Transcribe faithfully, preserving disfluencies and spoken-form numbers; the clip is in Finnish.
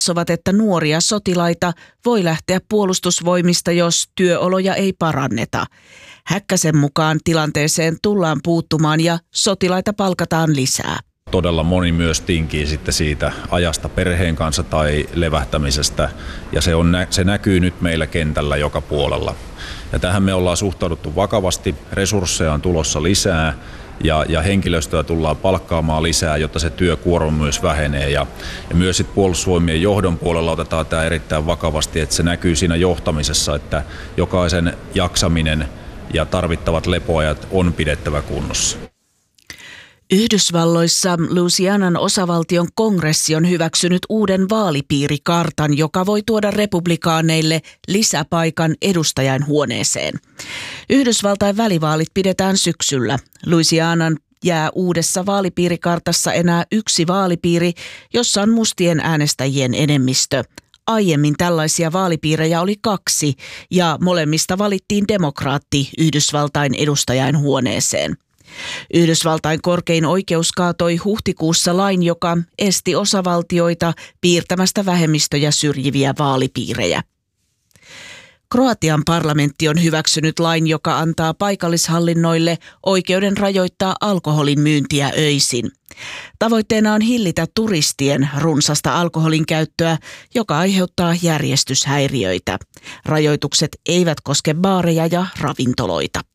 katsovat, että nuoria sotilaita voi lähteä puolustusvoimista, jos työoloja ei paranneta. Häkkäsen mukaan tilanteeseen tullaan puuttumaan ja sotilaita palkataan lisää. Todella moni myös tinkii sitten siitä ajasta perheen kanssa tai levähtämisestä, ja se, on, se näkyy nyt meillä kentällä joka puolella. Ja tähän me ollaan suhtauduttu vakavasti, resursseja on tulossa lisää ja, ja henkilöstöä tullaan palkkaamaan lisää, jotta se työkuorma myös vähenee. Ja, ja myös sit puolustusvoimien johdon puolella otetaan tämä erittäin vakavasti, että se näkyy siinä johtamisessa, että jokaisen jaksaminen ja tarvittavat lepoajat on pidettävä kunnossa. Yhdysvalloissa Louisianan osavaltion kongressi on hyväksynyt uuden vaalipiirikartan, joka voi tuoda republikaaneille lisäpaikan edustajainhuoneeseen. Yhdysvaltain välivaalit pidetään syksyllä. Louisianan jää uudessa vaalipiirikartassa enää yksi vaalipiiri, jossa on mustien äänestäjien enemmistö. Aiemmin tällaisia vaalipiirejä oli kaksi ja molemmista valittiin demokraatti Yhdysvaltain edustajainhuoneeseen. Yhdysvaltain korkein oikeus kaatoi huhtikuussa lain, joka esti osavaltioita piirtämästä vähemmistöjä syrjiviä vaalipiirejä. Kroatian parlamentti on hyväksynyt lain, joka antaa paikallishallinnoille oikeuden rajoittaa alkoholin myyntiä öisin. Tavoitteena on hillitä turistien runsasta alkoholin käyttöä, joka aiheuttaa järjestyshäiriöitä. Rajoitukset eivät koske baareja ja ravintoloita.